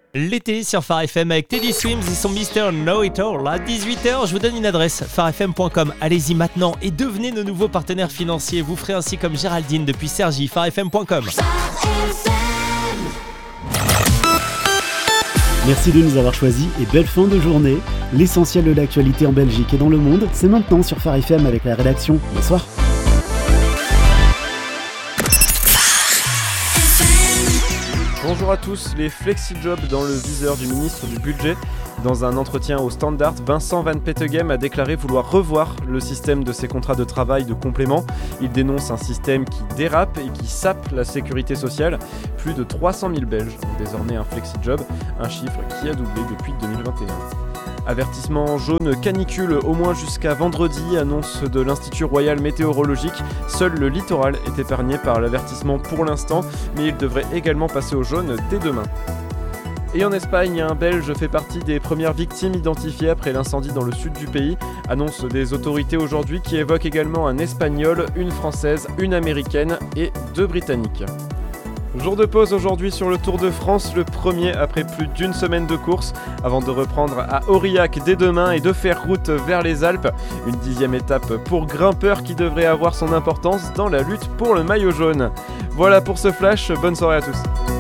L'été sur Phare FM avec Teddy Swims et son Mr. Know It All. À 18h, je vous donne une adresse, pharefm.com. Allez-y maintenant et devenez nos nouveaux partenaires financiers. Vous ferez ainsi comme Géraldine depuis Cergy, pharefm.com. Merci de nous avoir choisis et belle fin de journée. L'essentiel de l'actualité en Belgique et dans le monde, c'est maintenant sur Phare FM avec la rédaction. Bonsoir. Bonjour à tous, les flexi-jobs dans le viseur du ministre du Budget. Dans un entretien au Standard, Vincent Van Peteghem a déclaré vouloir revoir le système de ses contrats de travail de complément. Il dénonce un système qui dérape et qui sape la sécurité sociale. Plus de 300 000 Belges ont désormais un flexi-job, un chiffre qui a doublé depuis 2021. Avertissement jaune canicule au moins jusqu'à vendredi, annonce de l'Institut Royal Météorologique. Seul le littoral est épargné par l'avertissement pour l'instant, mais il devrait également passer au jaune dès demain. Et en Espagne, un Belge fait partie des premières victimes identifiées après l'incendie dans le sud du pays. Annonce des autorités aujourd'hui qui évoquent également un Espagnol, une Française, une Américaine et 2 Britanniques. Jour de pause aujourd'hui sur le Tour de France, le premier après plus d'une semaine de course, avant de reprendre à Aurillac dès demain et de faire route vers les Alpes. Une 10e étape pour grimpeur qui devrait avoir son importance dans la lutte pour le maillot jaune. Voilà pour ce flash, bonne soirée à tous.